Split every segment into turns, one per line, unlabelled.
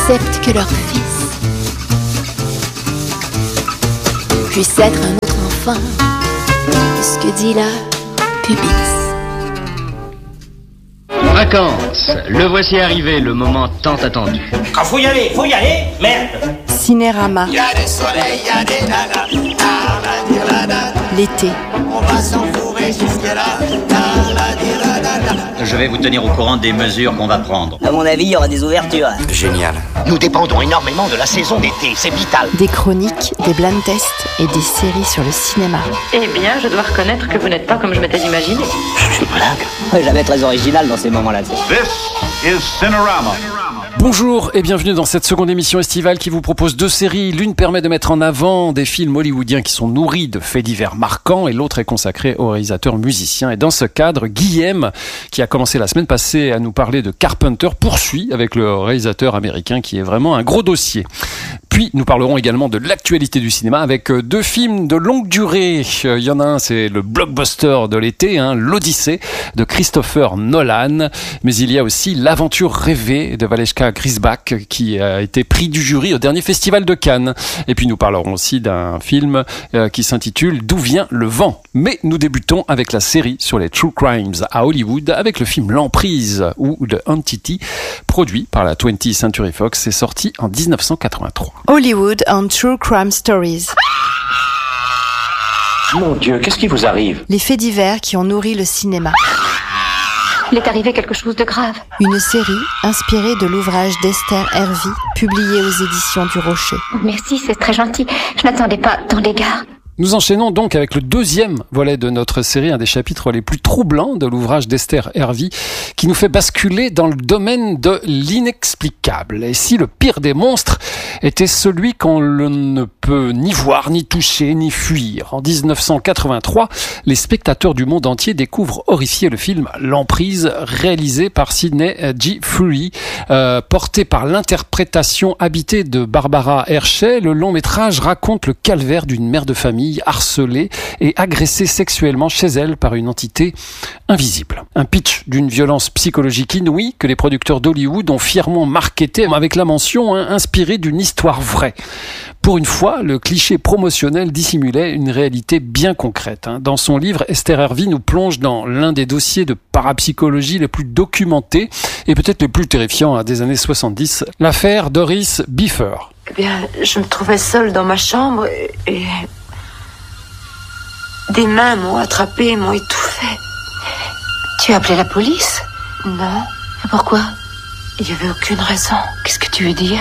acceptent que leur fils puisse être un autre enfant, ce que dit la pubis.
Vacances, le voici arrivé, le moment tant attendu.
Quand faut y aller, merde.
Cinérama.
Y a des soleils, y a des nanas.
L'été.
On va s'enfourrer jusque-là.
Je vais vous tenir au courant des mesures qu'on va prendre.
À mon avis, il y aura des ouvertures.
Génial.
Nous dépendons énormément de la saison d'été, c'est vital.
Des chroniques, des blind tests et des séries sur le cinéma.
Eh bien, je dois reconnaître que vous n'êtes pas comme je m'étais imaginé.
C'est une blague.
Jamais très original dans ces moments-là.
This is Cinerama.
Bonjour et bienvenue dans cette seconde émission estivale qui vous propose deux séries. L'une permet de mettre en avant des films hollywoodiens qui sont nourris de faits divers marquants et l'autre est consacrée aux réalisateurs musiciens. Et dans ce cadre, Guillaume, qui a commencé la semaine passée à nous parler de Carpenter, poursuit avec le réalisateur américain qui est vraiment un gros dossier. Puis nous parlerons également de l'actualité du cinéma avec deux films de longue durée. Il y en a un, c'est le blockbuster de l'été, l'Odyssée de Christopher Nolan. Mais il y a aussi L'aventure rêvée de Valeshka Grisbach qui a été prix du jury au dernier festival de Cannes. Et puis nous parlerons aussi d'un film qui s'intitule D'où vient le vent. Mais nous débutons avec la série sur les True Crimes à Hollywood avec le film L'Emprise ou The Entity, produit par la 20th Century Fox et sorti en 1983.
Hollywood and True Crime Stories.
Mon Dieu, qu'est-ce qui vous arrive?
Les faits divers qui ont nourri le cinéma.
Il est arrivé quelque chose de grave.
Une série inspirée de l'ouvrage d'Esther Hervey, publié aux éditions du Rocher.
Merci, c'est très gentil. Je n'attendais pas tant d'égards.
Nous enchaînons donc avec le deuxième volet de notre série, un des chapitres les plus troublants de l'ouvrage d'Esther Hervey, qui nous fait basculer dans le domaine de l'inexplicable. Et si le pire des monstres était celui qu'on ne peut ni voir, ni toucher, ni fuir. En 1983, les spectateurs du monde entier découvrent horrifiés le film L'Emprise, réalisé par Sidney G. Furie, porté par l'interprétation habitée de Barbara Hershey. Le long métrage raconte le calvaire d'une mère de famille harcelée et agressée sexuellement chez elle par une entité invisible. Un pitch d'une violence psychologique inouïe que les producteurs d'Hollywood ont fièrement marketé avec la mention inspirée d'une histoire vraie. Pour une fois, le cliché promotionnel dissimulait une réalité bien concrète. Dans son livre, Esther Hervey nous plonge dans l'un des dossiers de parapsychologie les plus documentés et peut-être les plus terrifiants des années 70, l'affaire Doris Biffer.
Eh bien, je me trouvais seule dans ma chambre et des mains m'ont attrapée et m'ont étouffée.
Tu as appelé la police?
Non,
Et pourquoi?
il n'y avait aucune raison.
Qu'est-ce que tu veux dire?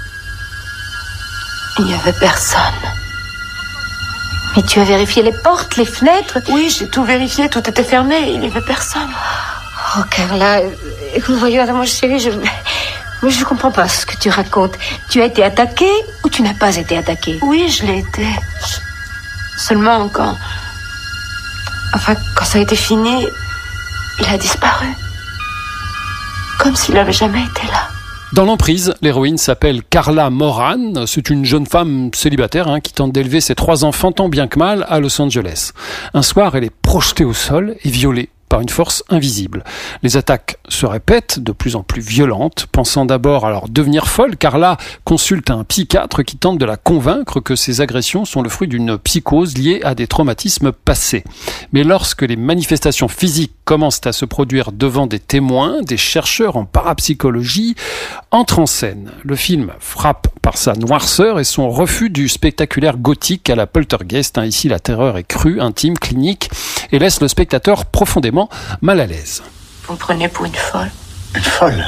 Il n'y avait personne.
Mais tu as vérifié les portes, les fenêtres?
Oui, j'ai tout vérifié, tout était fermé, il n'y avait personne.
Oh, Carla, écoute, voyons, mon chéri, je comprends pas ce que tu racontes. Tu as été attaquée ou tu n'as pas été attaquée?
Oui, je l'ai été. Seulement quand ça a été fini, il a disparu. Comme s'il n'avait jamais été là.
Dans L'Emprise, l'héroïne s'appelle Carla Moran. C'est une jeune femme célibataire qui tente d'élever ses 3 enfants tant bien que mal à Los Angeles. Un soir, elle est projetée au sol et violée par une force invisible. Les attaques se répètent, de plus en plus violentes. Pensant d'abord à leur devenir folle, Carla consulte un psychiatre qui tente de la convaincre que ces agressions sont le fruit d'une psychose liée à des traumatismes passés. Mais lorsque les manifestations physiques commencent à se produire devant des témoins, des chercheurs en parapsychologie entrent en scène. Le film frappe par sa noirceur et son refus du spectaculaire gothique à la Poltergeist. Ici, la terreur est crue, intime, clinique et laisse le spectateur profondément mal à l'aise.
Vous me prenez pour une folle.
Une folle?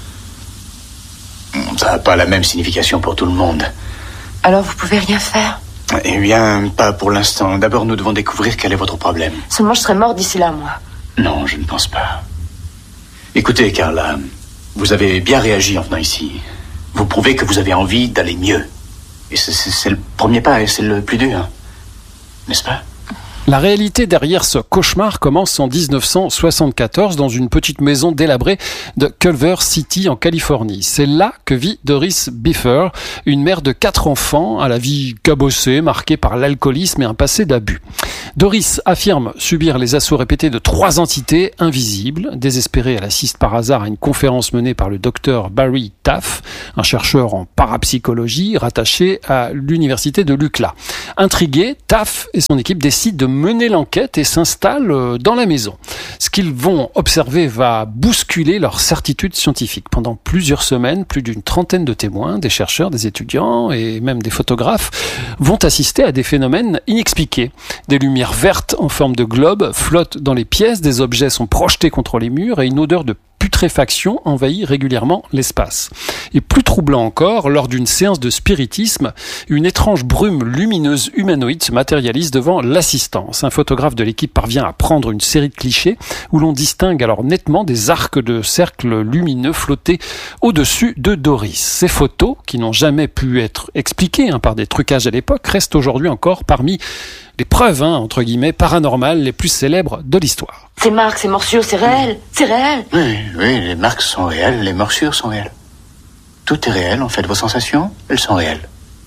Ça n'a pas la même signification pour tout le monde.
Alors vous pouvez rien faire?
Eh bien, pas pour l'instant. D'abord, nous devons découvrir quel est votre problème.
Seulement je serai morte d'ici là, moi.
Non, je ne pense pas. Écoutez, Carla, vous avez bien réagi en venant ici. Vous prouvez que vous avez envie d'aller mieux. Et c'est le premier pas et c'est le plus dur. N'est-ce pas?
La réalité derrière ce cauchemar commence en 1974 dans une petite maison délabrée de Culver City en Californie. C'est là que vit Doris Biffer, une mère de 4 enfants à la vie cabossée, marquée par l'alcoolisme et un passé d'abus. Doris affirme subir les assauts répétés de 3 entités invisibles. Désespérée, elle assiste par hasard à une conférence menée par le docteur Barry Taff, un chercheur en parapsychologie rattaché à l'université de l'UCLA. Intrigué, Taff et son équipe décident de mener l'enquête et s'installent dans la maison. Ce qu'ils vont observer va bousculer leur certitude scientifique. Pendant plusieurs semaines, plus d'une trentaine de témoins, des chercheurs, des étudiants et même des photographes vont assister à des phénomènes inexpliqués. Des lumières vertes en forme de globe flottent dans les pièces, des objets sont projetés contre les murs et une odeur de putréfaction envahit régulièrement l'espace. Et plus troublant encore, lors d'une séance de spiritisme, une étrange brume lumineuse humanoïde se matérialise devant l'assistance. Un photographe de l'équipe parvient à prendre une série de clichés où l'on distingue alors nettement des arcs de cercles lumineux flottés au-dessus de Doris. Ces photos, qui n'ont jamais pu être expliquées par des trucages à l'époque, restent aujourd'hui encore parmi les preuves, entre guillemets, paranormales les plus célèbres de l'histoire.
Ces marques, ces morsures, c'est réel. C'est réel.
Oui, les marques sont réelles, les morsures sont réelles. Tout est réel, en fait. Vos sensations, elles sont réelles.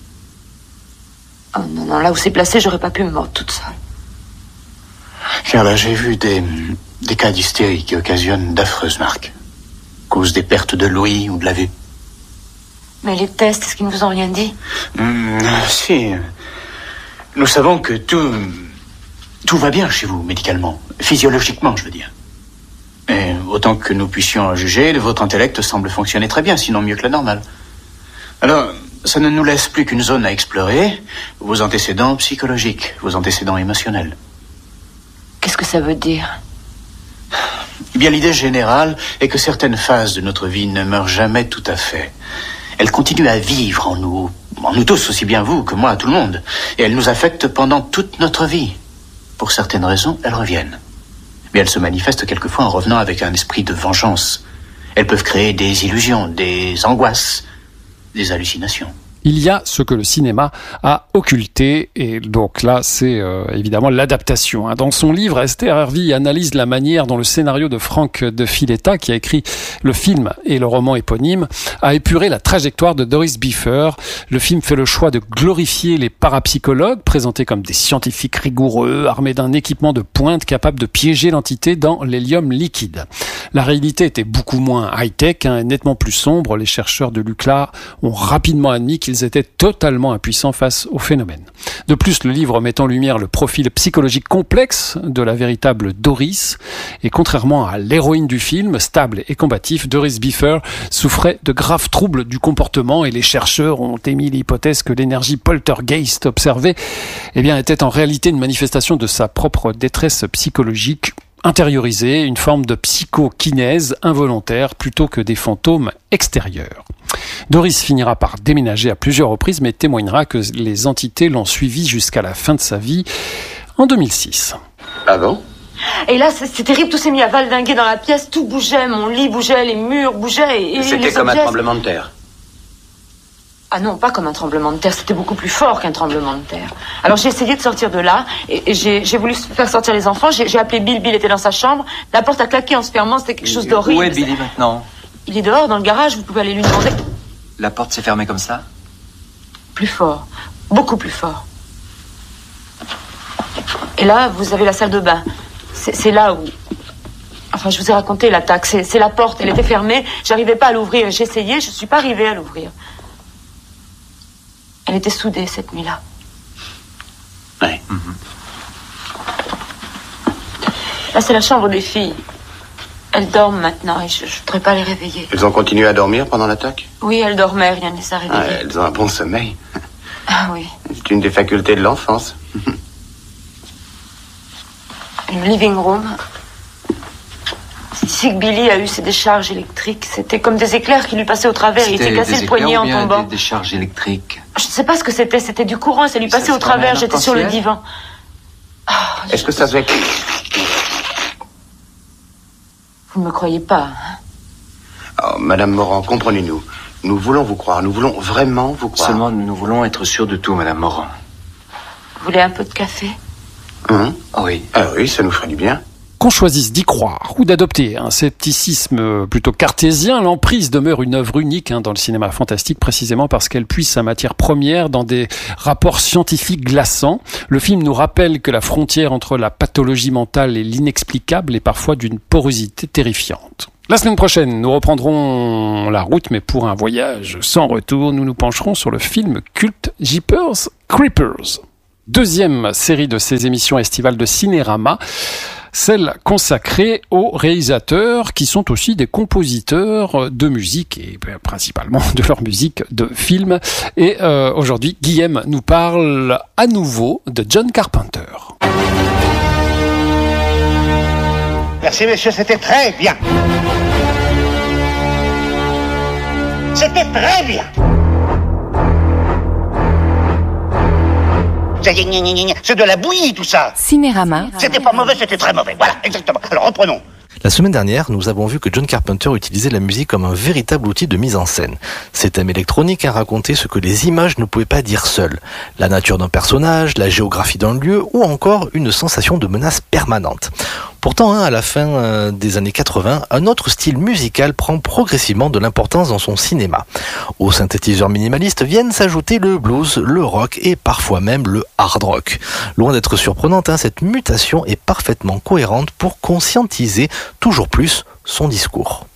Oh non, là où c'est placé, j'aurais pas pu me mordre toute seule.
Car là, j'ai vu des cas d'hystérie qui occasionnent d'affreuses marques. Cause des pertes de l'ouïe ou de la vue.
Mais les tests, est-ce qu'ils ne vous ont rien dit?
Si. Nous savons que tout va bien chez vous, médicalement. Physiologiquement, je veux dire. Et autant que nous puissions en juger, votre intellect semble fonctionner très bien, sinon mieux que la normale. Alors, ça ne nous laisse plus qu'une zone à explorer, vos antécédents psychologiques, vos antécédents émotionnels.
Qu'est-ce que ça veut dire?
Eh bien, l'idée générale est que certaines phases de notre vie ne meurent jamais tout à fait. Elles continuent à vivre en nous tous, aussi bien vous que moi, tout le monde. Et elles nous affectent pendant toute notre vie. Pour certaines raisons, elles reviennent. Mais elles se manifestent quelquefois en revenant avec un esprit de vengeance. Elles peuvent créer des illusions, des angoisses, des hallucinations.
Il y a ce que le cinéma a occulté, et donc là, c'est évidemment l'adaptation. Dans son livre, Esther Hervey analyse la manière dont le scénario de Frank de Filetta, qui a écrit le film et le roman éponyme, a épuré la trajectoire de Doris Biffer. Le film fait le choix de glorifier les parapsychologues, présentés comme des scientifiques rigoureux, armés d'un équipement de pointe capable de piéger l'entité dans l'hélium liquide. La réalité était beaucoup moins high-tech, nettement plus sombre. Les chercheurs de l'UCLA ont rapidement admis qu'ils étaient totalement impuissants face au phénomène. De plus, le livre met en lumière le profil psychologique complexe de la véritable Doris. Et contrairement à l'héroïne du film, stable et combatif, Doris Biffer souffrait de graves troubles du comportement et les chercheurs ont émis l'hypothèse que l'énergie poltergeist observée était en réalité une manifestation de sa propre détresse psychologique intériorisée, une forme de psychokinèse involontaire plutôt que des fantômes extérieurs. Doris finira par déménager à plusieurs reprises, mais témoignera que les entités l'ont suivi jusqu'à la fin de sa vie en 2006.
Ah bon?
Et là, c'est terrible, tout s'est mis à valdinguer dans la pièce, tout bougeait, mon lit bougeait, les murs bougeaient et
c'était comme un tremblement de terre.
Ah non, pas comme un tremblement de terre, c'était beaucoup plus fort qu'un tremblement de terre. Alors j'ai essayé de sortir de là, et j'ai voulu faire sortir les enfants, j'ai appelé Bill était dans sa chambre, la porte a claqué en se fermant, c'était quelque chose d'horrible.
Où est Billy maintenant?
Il est dehors, dans le garage, vous pouvez aller lui demander.
La porte s'est fermée comme ça?
Plus fort, beaucoup plus fort. Et là, vous avez la salle de bain. C'est là où... Enfin, je vous ai raconté l'attaque, c'est la porte, elle était fermée, j'arrivais pas à l'ouvrir, j'ai essayé, je suis pas arrivée à l'ouvrir. Elle était soudée cette nuit-là.
Oui.
Là, c'est la chambre des filles. Elles dorment maintenant et je ne voudrais pas les réveiller.
Elles ont continué à dormir pendant l'attaque?
Oui, elles dormaient, rien ne les a réveillées.
Elles ont un bon sommeil.
Ah oui.
C'est une des facultés de l'enfance.
Le living room. C'est ici que Billy a eu ses décharges électriques. C'était comme des éclairs qui lui passaient au travers. Il s'est cassé le poignet en tombant.
Des décharges électriques.
Je ne sais pas ce que c'était. C'était du courant. Ça lui passait au travers. J'étais sur le divan.
Est-ce que ça faisait...
Vous ne me croyez pas,
Oh, Madame Morand, comprenez-nous. Nous voulons vous croire. Nous voulons vraiment vous croire.
Seulement, nous voulons être sûrs de tout, Madame Morand.
Vous voulez un peu de café?
Oui.
Ah oui, ça nous ferait du bien.
Qu'on choisisse d'y croire ou d'adopter un scepticisme plutôt cartésien, l'emprise demeure une œuvre unique dans le cinéma fantastique, précisément parce qu'elle puise sa matière première dans des rapports scientifiques glaçants. Le film nous rappelle que la frontière entre la pathologie mentale et l'inexplicable est parfois d'une porosité terrifiante. La semaine prochaine, nous reprendrons la route, mais pour un voyage sans retour, nous nous pencherons sur le film culte Jeepers Creepers. Deuxième série de ces émissions estivales de Cinérama, celle consacrée aux réalisateurs qui sont aussi des compositeurs de musique et principalement de leur musique de film. Et aujourd'hui, Guillaume nous parle à nouveau de John Carpenter.
Merci, messieurs, c'était très bien. C'était très bien. C'est de la bouillie, tout ça.
Cinérama.
C'était pas mauvais, c'était très mauvais. Voilà, exactement. Alors, reprenons.
La semaine dernière, nous avons vu que John Carpenter utilisait la musique comme un véritable outil de mise en scène. Ces thèmes électroniques racontaient ce que les images ne pouvaient pas dire seules. La nature d'un personnage, la géographie d'un lieu ou encore une sensation de menace permanente. Pourtant, à la fin des années 80, un autre style musical prend progressivement de l'importance dans son cinéma. Aux synthétiseurs minimalistes viennent s'ajouter le blues, le rock et parfois même le hard rock. Loin d'être surprenante, cette mutation est parfaitement cohérente pour conscientiser toujours plus son discours.